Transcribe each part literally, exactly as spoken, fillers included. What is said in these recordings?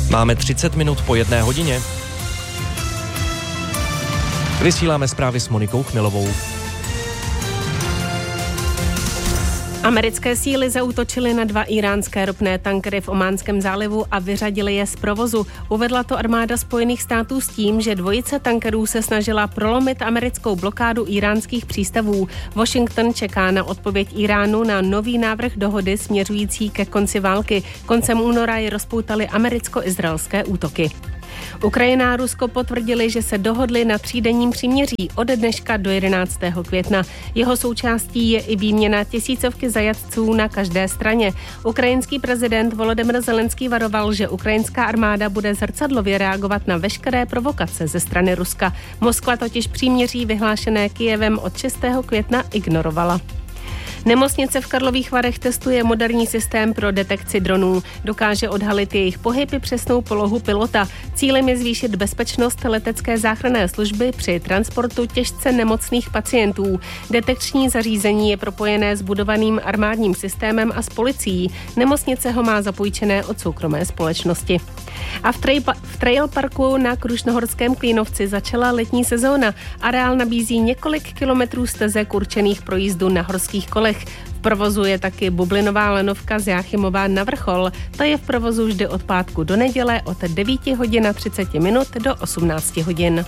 Máme třicet minut po jedné hodině. Vysíláme zprávy s Monikou Chmilovou. Americké síly zaútočily na dva íránské ropné tankery v Ománském zálivu a vyřadily je z provozu. Uvedla to armáda Spojených států s tím, že dvojice tankerů se snažila prolomit americkou blokádu íránských přístavů. Washington čeká na odpověď Iránu na nový návrh dohody směřující ke konci války. Koncem února je rozpoutaly americko-izraelské útoky. Ukrajina a Rusko potvrdili, že se dohodli na třídenním příměří od dneška do jedenáctého května. Jeho součástí je i výměna tisícovky zajatců na každé straně. Ukrajinský prezident Volodymyr Zelenský varoval, že ukrajinská armáda bude zrcadlově reagovat na veškeré provokace ze strany Ruska. Moskva totiž příměří vyhlášené Kyjevem od šestého května ignorovala. Nemocnice v Karlových Varech testuje moderní systém pro detekci dronů. Dokáže odhalit jejich pohyb i přesnou polohu pilota. Cílem je zvýšit bezpečnost letecké záchranné služby při transportu těžce nemocných pacientů. Detekční zařízení je propojené s budovaným armádním systémem a s policií. Nemocnice ho má zapůjčené od soukromé společnosti. A v, trail, v trail parku na Krušnohorském Klínovci začala letní sezóna. Areál nabízí několik kilometrů stezek určených pro jízdu na horských kolech. V provozu je taky bublinová lanovka z Jáchymova na Vrchol. Ta je v provozu vždy od pátku do neděle od devět hodin a třicet minut do osmnáct hodin.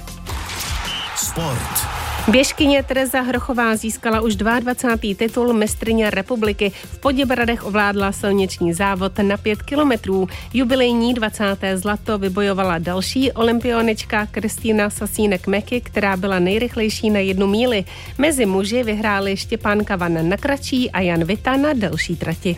Sport. Běžkyně Tereza Hrochová získala už dvacátý druhý titul mistryně republiky. V Poděbradech ovládla silniční závod na pět kilometrů. Jubilejní dvacáté zlato vybojovala další olympionička Kristýna Sasínek-Meky, která byla nejrychlejší na jednu míli. Mezi muži vyhráli Štěpán Kavan na kratší a Jan Vita na delší trati.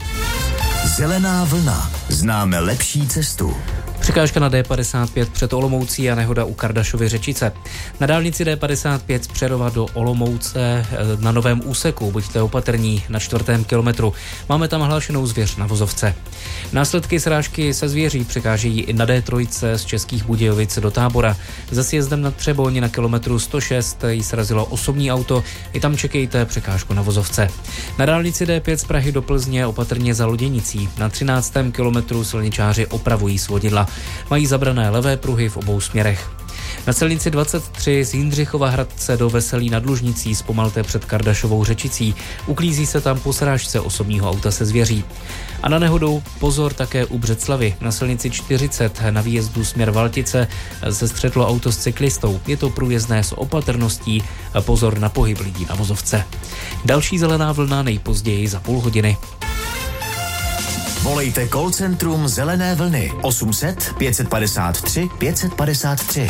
Zelená vlna. Známe lepší cestu. Překážka na D padesát pět před Olomoucí a nehoda u Kardašovy Řečice. Na dálnici D padesát pět z Přerova do Olomouce na novém úseku. Buďte opatrní na čtvrtém kilometru. Máme tam hlášenou zvěř na vozovce. Následky srážky se zvěří překážejí i na D tři z Českých Budějovic do Tábora. Za sjezdem na Třeboň na kilometru sto šest jí srazilo osobní auto. I tam čekejte překážku na vozovce. Na dálnici D pět z Prahy do Plzně opatrně za Loděnicí. Na třináctém kilometru silničáři opravují svodidla. Mají zabrané levé pruhy v obou směrech. Na silnici dvacet tři z Jindřichova Hradce do Veselí nad Lužnicí zpomalte před Kardašovou Řečicí. Uklízí se tam po srážce osobního auta se zvěří. A na nehodu pozor také u Břeclavi. Na silnici čtyřicet na výjezdu směr Valtice se střetlo auto s cyklistou. Je to průjezdné s opatrností. Pozor na pohyb lidí na vozovce. Další zelená vlna nejpozději za půl hodiny. Volejte call centrum Zelené vlny osm set pět padesát tři pět padesát tři.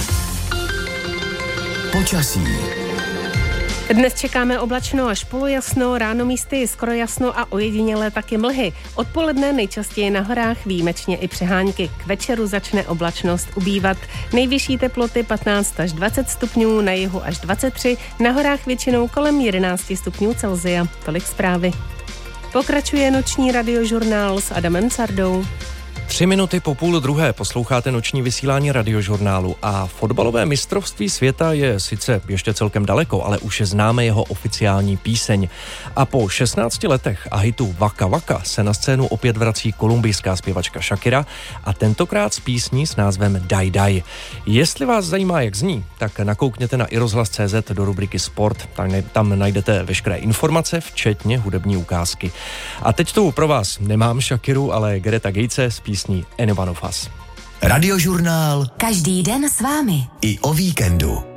Počasí. Dnes čekáme oblačno až polojasno, ráno místy skoro jasno a ojedinělé taky mlhy. Odpoledne nejčastěji na horách, výjimečně i přehánky. K večeru začne oblačnost ubývat. Nejvyšší teploty patnáct až dvacet stupňů, na jihu až dvacet tři, na horách většinou kolem jedenáct stupňů Celsia. Tolik zprávy. Pokračuje noční radiožurnál s Adamem Cardou. Tři minuty po půl druhé posloucháte noční vysílání radiožurnálu a fotbalové mistrovství světa je sice ještě celkem daleko, ale už známe jeho oficiální píseň. A po šestnácti letech a hitu Waka Waka se na scénu opět vrací kolumbijská zpěvačka Shakira a tentokrát s písní s názvem Daj Daj. Jestli vás zajímá, jak zní, tak nakoukněte na irozhlas tečka cé zet do rubriky Sport, tam najdete veškeré informace, včetně hudební ukázky. A teď tu pro vás nemám Shakiru, ale Greta Gatese s písní Anyone of Us. Radiožurnál. Každý den s vámi. I o víkendu.